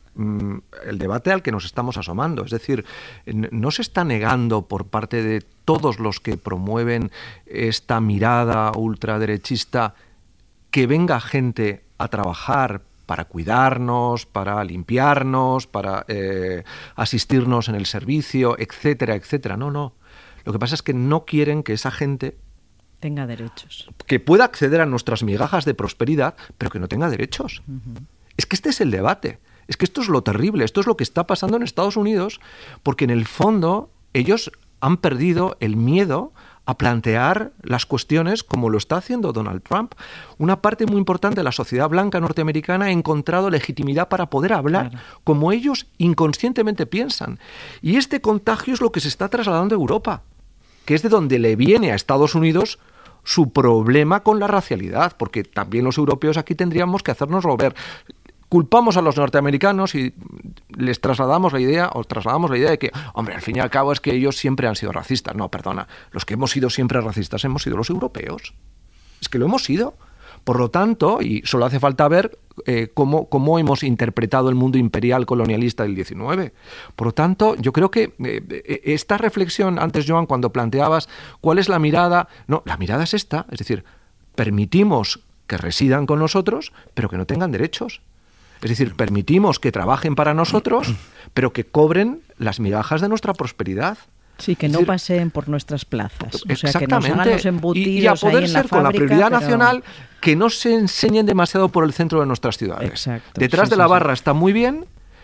al que nos estamos asomando. Es decir, no se está negando por parte de todos los que promueven esta mirada ultraderechista que venga gente a trabajar para cuidarnos, para limpiarnos, para asistirnos en el servicio, etcétera, etcétera. No. Lo que pasa es que no quieren que esa gente tenga derechos. Que pueda acceder a nuestras migajas de prosperidad, pero que no tenga derechos. Uh-huh. Es que este es el debate. Es que esto es lo terrible. Esto es lo que está pasando en Estados Unidos, porque en el fondo ellos han perdido el miedo a plantear las cuestiones como lo está haciendo Donald Trump. Una parte muy importante de la sociedad blanca norteamericana ha encontrado legitimidad para poder hablar como ellos inconscientemente piensan. Y este contagio es lo que se está trasladando a Europa, que es de donde le viene a Estados Unidos su problema con la racialidad, porque también los europeos aquí tendríamos que hacérnoslo ver. Culpamos a los norteamericanos y les trasladamos la idea de que, hombre, al fin y al cabo es que ellos siempre han sido racistas. No, perdona, los que hemos sido siempre racistas hemos sido los europeos. Es que lo hemos sido. Por lo tanto, y solo hace falta ver cómo hemos interpretado el mundo imperial colonialista del 19. Por lo tanto, yo creo que esta reflexión, antes, Joan, cuando planteabas cuál es la mirada, no, la mirada es esta, es decir, permitimos que residan con nosotros, pero que no tengan derechos. Es decir, permitimos que trabajen para nosotros, pero que cobren las migajas de nuestra prosperidad. Sí, que no paseen por nuestras plazas. O sea, exactamente. Que nos hagan los embutidos y a poder ahí en ser la con fábrica, la prioridad pero nacional, que no se enseñen demasiado por el centro de nuestras ciudades. Exacto. Detrás de la barra está muy bien,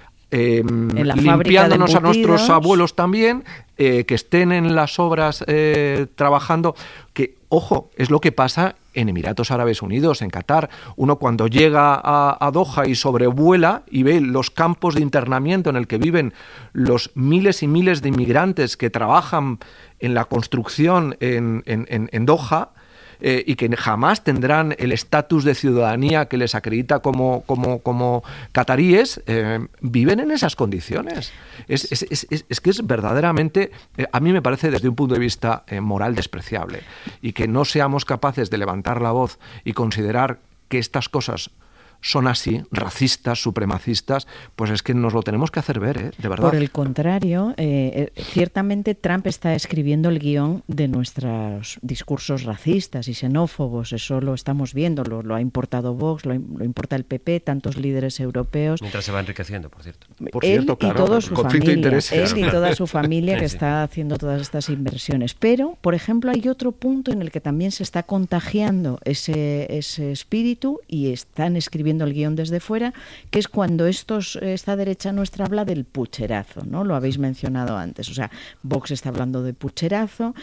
en la limpiándonos a nuestros abuelos también, que estén en las obras trabajando, que, ojo, es lo que pasa en Emiratos Árabes Unidos, en Qatar. Uno cuando llega a Doha y sobrevuela y ve los campos de internamiento en el que viven los miles y miles de inmigrantes que trabajan en la construcción en Doha, y que jamás tendrán el estatus de ciudadanía que les acredita como cataríes, viven en esas condiciones. Es que es verdaderamente, a mí me parece desde un punto de vista moral despreciable, y que no seamos capaces de levantar la voz y considerar que estas cosas son así, racistas, supremacistas, pues es que nos lo tenemos que hacer ver, de verdad. Por el contrario, ciertamente Trump está escribiendo el guión de nuestros discursos racistas y xenófobos, eso lo estamos viendo, lo ha importado Vox, lo importa el PP, tantos líderes europeos. Mientras se va enriqueciendo, por cierto. Él y toda su familia, él y toda su familia que sí. está haciendo todas estas inversiones. Pero, por ejemplo, hay otro punto en el que también se está contagiando ese espíritu y están escribiendo el guión desde fuera, que es cuando esta derecha nuestra habla del pucherazo, ¿no? Lo habéis mencionado antes. O sea, Vox está hablando de pucherazo,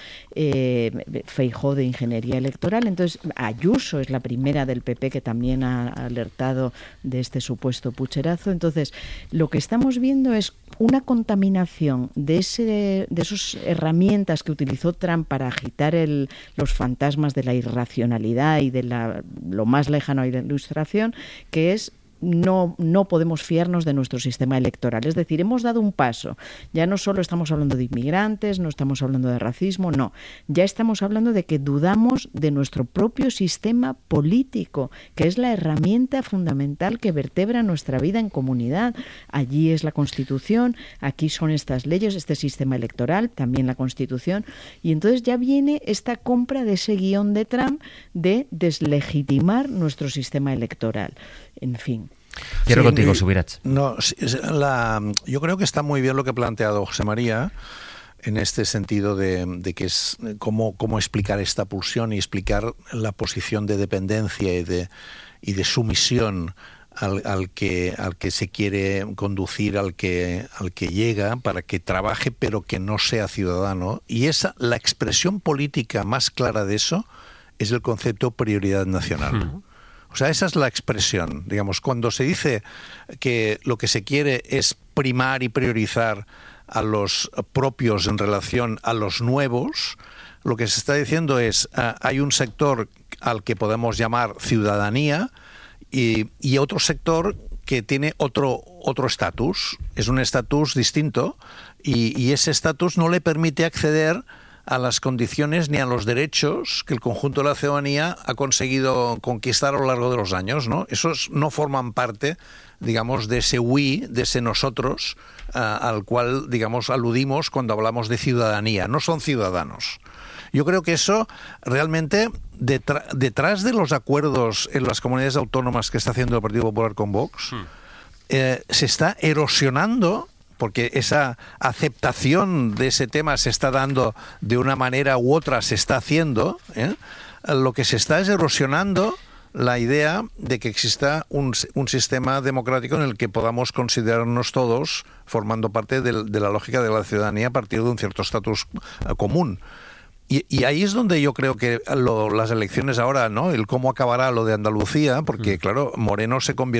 Feijóo de ingeniería electoral. Entonces, Ayuso es la primera del PP que también ha alertado de este supuesto pucherazo. Entonces, lo que estamos viendo es una contaminación de esas herramientas que utilizó Trump para agitar los fantasmas de la irracionalidad y de lo más lejano de la ilustración, que es no podemos fiarnos de nuestro sistema electoral. Es decir, hemos dado un paso. Ya no solo estamos hablando de inmigrantes, no estamos hablando de racismo, no. Ya estamos hablando de que dudamos de nuestro propio sistema político, que es la herramienta fundamental que vertebra nuestra vida en comunidad. Allí es la Constitución, aquí son estas leyes, este sistema electoral, también la Constitución. Y entonces ya viene esta compra de ese guión de Trump de deslegitimar nuestro sistema electoral. En fin. Quiero contigo, Subirats. No, yo creo que está muy bien lo que ha planteado José María en este sentido de que es cómo explicar esta pulsión y explicar la posición de dependencia y de sumisión al que se quiere conducir, al que llega para que trabaje pero que no sea ciudadano. Y la expresión política más clara de eso es el concepto prioridad nacional. O sea, esa es la expresión. Digamos, cuando se dice que lo que se quiere es primar y priorizar a los propios en relación a los nuevos, lo que se está diciendo es hay un sector al que podemos llamar ciudadanía y otro sector que tiene otro estatus. Es un estatus distinto y ese estatus no le permite acceder a las condiciones ni a los derechos que el conjunto de la ciudadanía ha conseguido conquistar a lo largo de los años, ¿no? Esos no forman parte, digamos, de ese we, de ese nosotros, al cual, digamos, aludimos cuando hablamos de ciudadanía. No son ciudadanos. Yo creo que eso realmente, detrás de los acuerdos en las comunidades autónomas que está haciendo el Partido Popular con Vox, se está erosionando, porque esa aceptación de ese tema se está dando de una manera u otra, se está haciendo, lo que se está es erosionando la idea de que exista un sistema democrático en el que podamos considerarnos todos formando parte de la lógica de la ciudadanía a partir de un cierto estatus común. Y ahí es donde yo creo que las elecciones ahora, ¿no? El cómo acabará lo de Andalucía, porque claro, Moreno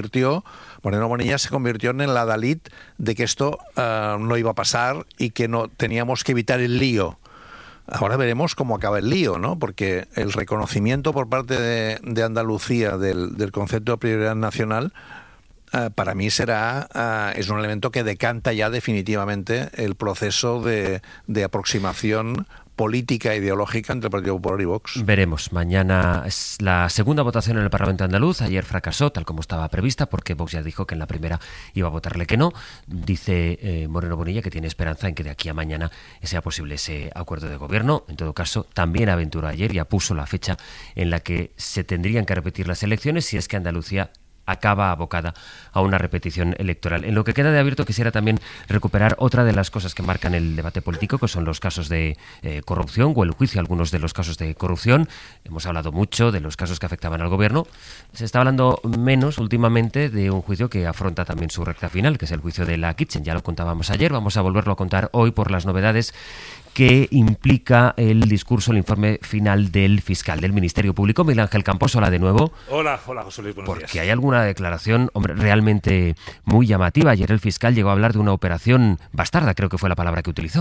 Bonilla se convirtió en el adalid de que esto no iba a pasar y que no teníamos que evitar el lío. Ahora veremos cómo acaba el lío, ¿no? Porque el reconocimiento por parte de Andalucía del concepto de prioridad nacional para mí es un elemento que decanta ya definitivamente el proceso de aproximación política ideológica entre el Partido Popular y Vox. Veremos. Mañana es la segunda votación en el Parlamento andaluz. Ayer fracasó, tal como estaba prevista, porque Vox ya dijo que en la primera iba a votarle que no. Dice Moreno Bonilla que tiene esperanza en que de aquí a mañana sea posible ese acuerdo de gobierno. En todo caso, también aventuró ayer, ya puso la fecha en la que se tendrían que repetir las elecciones si es que Andalucía acaba abocada a una repetición electoral. En lo que queda de abierto quisiera también recuperar otra de las cosas que marcan el debate político, que son los casos de corrupción o el juicio a algunos de los casos de corrupción. Hemos hablado mucho de los casos que afectaban al gobierno. Se está hablando menos últimamente de un juicio que afronta también su recta final, que es el juicio de la Kitchen. Ya lo contábamos ayer, vamos a volverlo a contar hoy por las novedades que implica el discurso, el informe final del fiscal del Ministerio Público, Miguel Ángel Campos. Hola de nuevo. Hola José Luis, buenos días. Porque hay alguna declaración, hombre, realmente muy llamativa. Ayer el fiscal llegó a hablar de una operación bastarda, creo que fue la palabra que utilizó.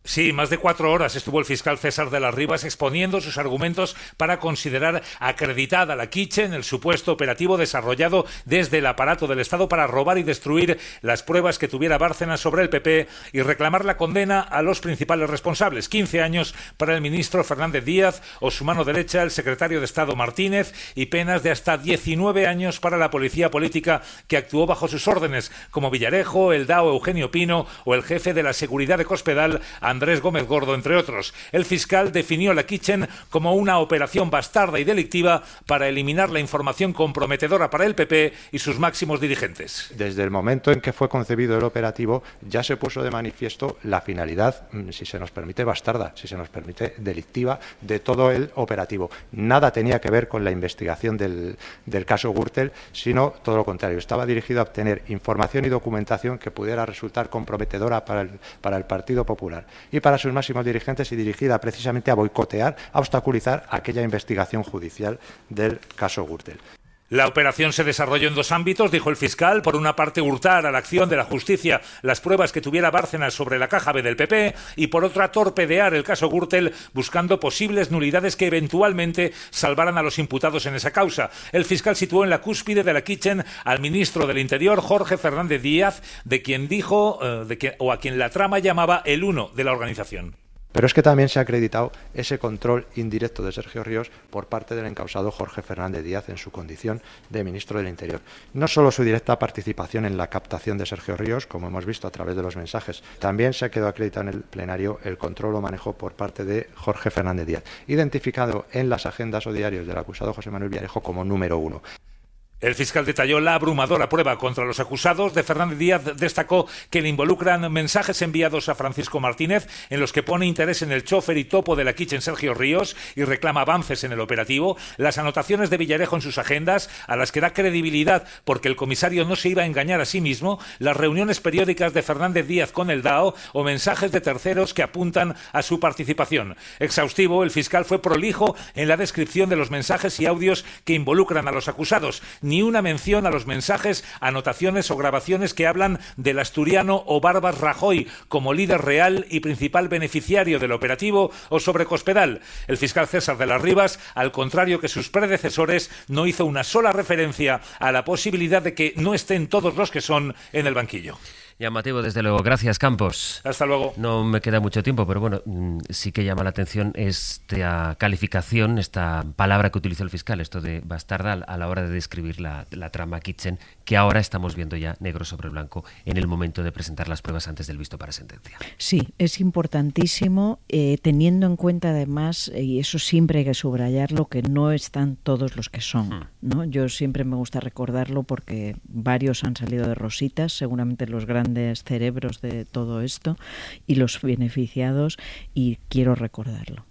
Sí, más de 4 horas estuvo el fiscal César de las Rivas exponiendo sus argumentos para considerar acreditada la Kitchen, el supuesto operativo desarrollado desde el aparato del Estado para robar y destruir las pruebas que tuviera Bárcenas sobre el PP y reclamar la condena a los principales responsables. 15 años para el ministro Fernández Díaz o su mano derecha, el secretario de Estado Martínez, y penas de hasta 19 años para la policía política que actuó bajo sus órdenes, como Villarejo, el DAO Eugenio Pino o el jefe de la seguridad de Cospedal, Andrés Gómez Gordo, entre otros. El fiscal definió la Kitchen como una operación bastarda y delictiva para eliminar la información comprometedora para el PP y sus máximos dirigentes. Desde el momento en que fue concebido el operativo ya se puso de manifiesto la finalidad, si se nos permite bastarda, si se nos permite delictiva, de todo el operativo. Nada tenía que ver con la investigación del caso Gürtel, sino todo lo contrario. Estaba dirigido a obtener información y documentación que pudiera resultar comprometedora para el Partido Popular y para sus máximos dirigentes, y dirigida precisamente a boicotear, a obstaculizar aquella investigación judicial del caso Gürtel. La operación se desarrolló en 2 ámbitos, dijo el fiscal. Por una parte, hurtar a la acción de la justicia las pruebas que tuviera Bárcenas sobre la caja B del PP, y por otra, torpedear el caso Gürtel buscando posibles nulidades que eventualmente salvaran a los imputados en esa causa. El fiscal situó en la cúspide de la Kitchen al ministro del Interior, Jorge Fernández Díaz, de quien dijo, a quien la trama llamaba el uno de la organización. Pero es que también se ha acreditado ese control indirecto de Sergio Ríos por parte del encausado Jorge Fernández Díaz en su condición de ministro del Interior. No solo su directa participación en la captación de Sergio Ríos, como hemos visto a través de los mensajes, también se ha quedado acreditado en el plenario el control o manejo por parte de Jorge Fernández Díaz, identificado en las agendas o diarios del acusado José Manuel Villarejo como número 1. El fiscal detalló la abrumadora prueba contra los acusados. De Fernández Díaz destacó que le involucran mensajes enviados a Francisco Martínez en los que pone interés en el chofer y topo de la Kitchen Sergio Ríos y reclama avances en el operativo, las anotaciones de Villarejo en sus agendas, a las que da credibilidad porque el comisario no se iba a engañar a sí mismo, las reuniones periódicas de Fernández Díaz con el DAO o mensajes de terceros que apuntan a su participación. Exhaustivo, el fiscal fue prolijo en la descripción de los mensajes y audios que involucran a los acusados. Ni una mención a los mensajes, anotaciones o grabaciones que hablan del asturiano o Barbas Rajoy como líder real y principal beneficiario del operativo, o sobre Cospedal. El fiscal César de las Rivas, al contrario que sus predecesores, no hizo una sola referencia a la posibilidad de que no estén todos los que son en el banquillo. Llamativo, desde luego. Gracias, Campos. Hasta luego. No me queda mucho tiempo, pero bueno, sí que llama la atención esta calificación, esta palabra que utilizó el fiscal, esto de bastarda, a la hora de describir la trama Kitchen, que ahora estamos viendo ya negro sobre blanco en el momento de presentar las pruebas antes del visto para sentencia. Sí, es importantísimo, teniendo en cuenta además, y eso siempre hay que subrayarlo, que no están todos los que son, ¿no? Yo siempre me gusta recordarlo porque varios han salido de rositas, seguramente los grandes cerebros de todo esto y los beneficiados, y quiero recordarlo.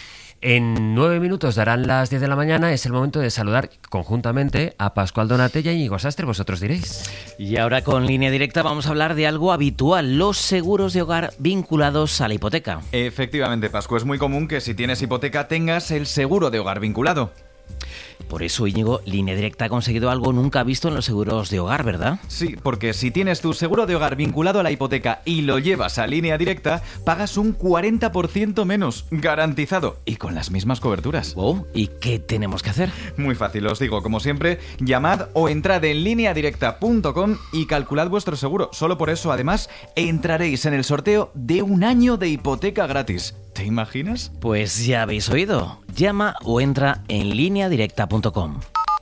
En 9 minutos darán las 10 de la mañana. Es el momento de saludar conjuntamente a Pascual Donatella y Íñigo Sastre. Vosotros diréis. Y ahora con Línea Directa vamos a hablar de algo habitual: los seguros de hogar vinculados a la hipoteca. Efectivamente, Pascu, es muy común que si tienes hipoteca tengas el seguro de hogar vinculado. Por eso, Íñigo, Línea Directa ha conseguido algo nunca visto en los seguros de hogar, ¿verdad? Sí, porque si tienes tu seguro de hogar vinculado a la hipoteca y lo llevas a Línea Directa, pagas un 40% menos, garantizado, y con las mismas coberturas. Oh, ¿y qué tenemos que hacer? Muy fácil, os digo, como siempre, llamad o entrad en lineadirecta.com y calculad vuestro seguro. Solo por eso, además, entraréis en el sorteo de 1 año de hipoteca gratis. ¿Te imaginas? Pues ya habéis oído. Llama o entra en lineadirecta.com.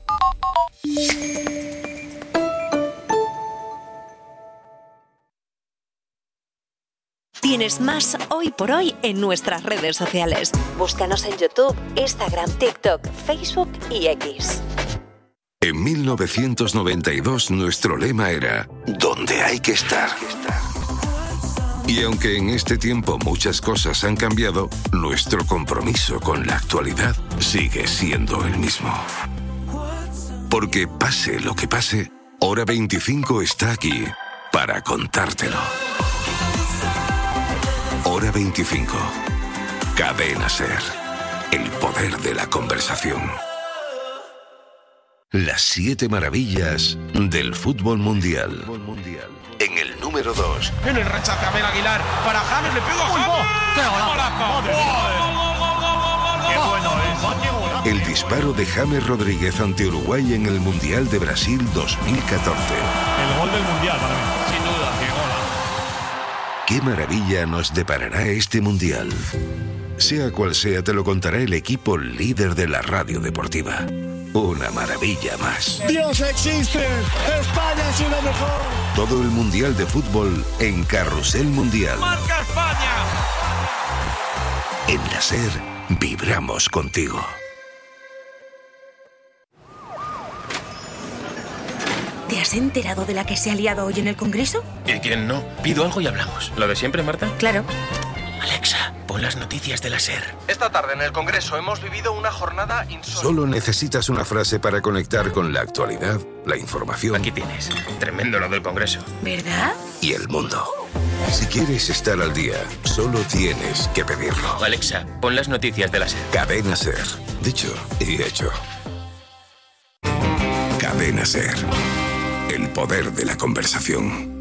Tienes más Hoy por Hoy en nuestras redes sociales. Búscanos en YouTube, Instagram, TikTok, Facebook y X. En 1992 nuestro lema era «Donde hay que estar». Y aunque en este tiempo muchas cosas han cambiado, nuestro compromiso con la actualidad sigue siendo el mismo. Porque pase lo que pase, Hora 25 está aquí para contártelo. Hora 25. Cadena SER. El poder de la conversación. Las 7 maravillas del fútbol mundial. En el número número 2. En el rechace Abel Aguilar para James, le pegó a James. ¡Qué golazo! ¡Qué bueno es! El disparo de James Rodríguez ante Uruguay en el Mundial de Brasil 2014. El gol del Mundial para mí. Sin duda, qué gol. ¿Qué maravilla nos deparará este Mundial? Sea cual sea, te lo contará el equipo líder de la radio deportiva. Una maravilla más. ¡Dios existe! ¡España es lo mejor! Todo el Mundial de Fútbol en Carrusel Mundial. ¡Marca España! En la SER, vibramos contigo. ¿Te has enterado de la que se ha liado hoy en el Congreso? ¿Y quién no? Pido algo y hablamos. ¿Lo de siempre, Marta? Claro. Alexa, pon las noticias de la SER. Esta tarde en el Congreso hemos vivido una jornada insólita. Solo necesitas una frase para conectar con la actualidad, la información. Aquí tienes. Tremendo lo del Congreso. ¿Verdad? Y el mundo. Si quieres estar al día, solo tienes que pedirlo. Alexa, pon las noticias de la SER. Cadena SER. Dicho y hecho. Cadena SER. El poder de la conversación.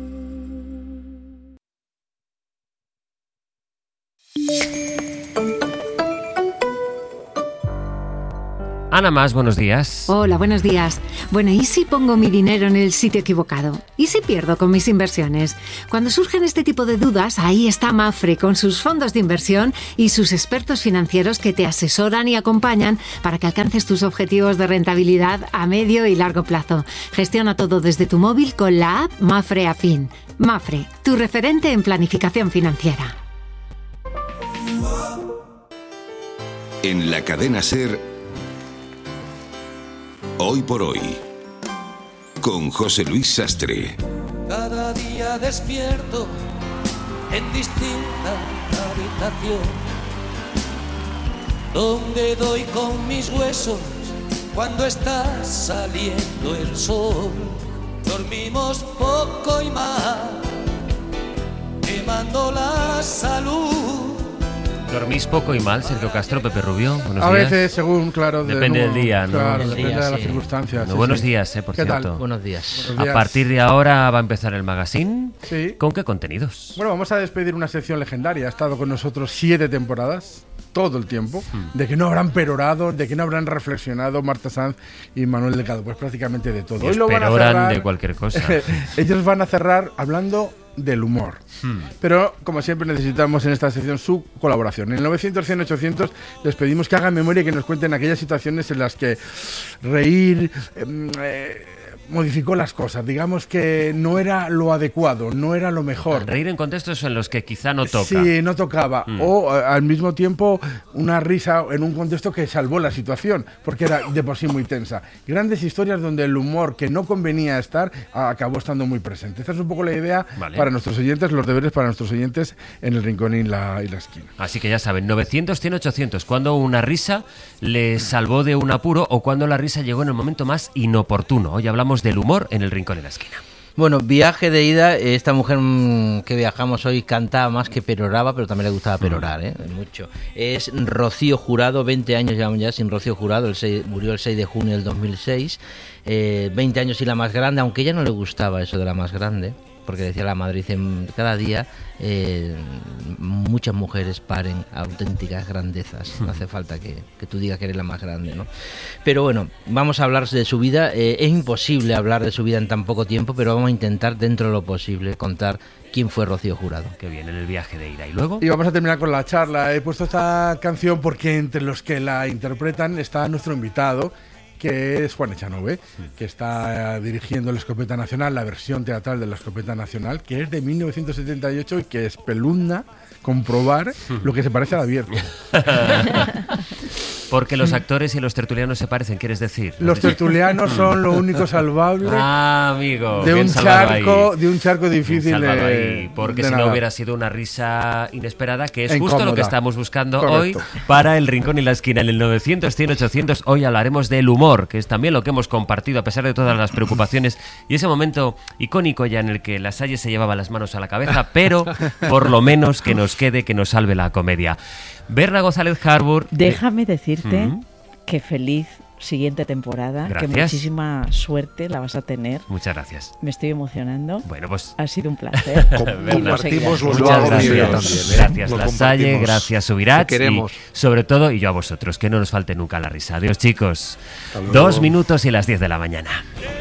Ana Mas, buenos días. Hola, buenos días. Bueno, ¿y si pongo mi dinero en el sitio equivocado? ¿Y si pierdo con mis inversiones? Cuando surgen este tipo de dudas, ahí está Mapfre con sus fondos de inversión y sus expertos financieros que te asesoran y acompañan para que alcances tus objetivos de rentabilidad a medio y largo plazo. Gestiona todo desde tu móvil con la app Mapfre Afin. Mapfre, tu referente en planificación financiera. En la cadena SER, Hoy por Hoy, con José Luis Sastre. Cada día despierto en distinta habitación, donde doy con mis huesos cuando está saliendo el sol. Dormimos poco y mal, quemando la salud. ¿Dormís poco y mal, Sergio Castro, Pepe Rubio? Buenos a días. veces, según, claro. Depende del día, ¿no? Claro, Sí, depende de las sí. circunstancias. Bueno, buenos días, por ¿Qué cierto. tal? Buenos días. Buenos días. A partir de ahora va a empezar el magazine. Sí. ¿Con qué contenidos? Bueno, vamos a despedir una sección legendaria. Ha estado con nosotros 7 temporadas, todo el tiempo, de que no habrán perorado, de que no habrán reflexionado Marta Sanz y Manuel Delgado, pues prácticamente de todo. Hoy lo van a peroran cerrar, de cualquier cosa. Ellos van a cerrar hablando del humor. Pero, como siempre, necesitamos en esta sección su colaboración. En el 900-100-800 les pedimos que hagan memoria y que nos cuenten aquellas situaciones en las que reír modificó las cosas. Digamos que no era lo adecuado, no era lo mejor. Reír en contextos en los que quizá no toca. Sí, no tocaba. O al mismo tiempo una risa en un contexto que salvó la situación, porque era de por sí muy tensa. Grandes historias donde el humor que no convenía estar acabó estando muy presente. Esta es un poco la idea para nuestros oyentes, los deberes para nuestros oyentes en el rincón y la esquina. Así que ya saben, 900-100-800, cuando una risa les salvó de un apuro o cuando la risa llegó en el momento más inoportuno. Hoy hablamos del humor en el rincón y la esquina. Bueno, viaje de ida, esta mujer que viajamos hoy cantaba más que peroraba, pero también le gustaba perorar, mucho. Es Rocío Jurado, 20 años llevamos ya sin Rocío Jurado, murió el 6 de junio del 2006, 20 años y la más grande, aunque a ella no le gustaba eso de la más grande, porque decía la madre, dice, cada día muchas mujeres paren auténticas grandezas, no hace falta que tú digas que eres la más grande, ¿no? Pero bueno, vamos a hablar de su vida, es imposible hablar de su vida en tan poco tiempo, pero vamos a intentar dentro de lo posible contar quién fue Rocío Jurado. Qué bien, en el viaje de ida. ¿Y luego? Y vamos a terminar con la charla. He puesto esta canción porque entre los que la interpretan está nuestro invitado, que es Juan Echanove, que está dirigiendo la Escopeta Nacional, la versión teatral de la Escopeta Nacional, que es de 1978 y que espeluzna comprobar lo que se parece al abierto. Porque los actores y los tertulianos se parecen, ¿quieres decir? Los tertulianos son lo único salvable amigo, de bien un charco difícil de porque de si no nadar. hubiera sido una risa inesperada, que es Incómoda. justo lo que estamos buscando Correcto. hoy para el rincón y la esquina. En el 900-100-800 hoy hablaremos del humor, que es también lo que hemos compartido a pesar de todas las preocupaciones y ese momento icónico ya en el que la Salle se llevaba las manos a la cabeza, pero por lo menos que nos quede, que nos salve la comedia. Berna González Harbour. Déjame decirte que feliz siguiente temporada. Gracias. Que muchísima suerte la vas a tener. Muchas gracias. Me estoy emocionando. Bueno, pues ha sido un placer. Compartimos los muchas gracias. También, gracias Lasalle, gracias Subirats, queremos. Y sobre todo, y yo a vosotros, que no nos falte nunca la risa. Adiós, chicos. 2 minutos y las 10 de la mañana.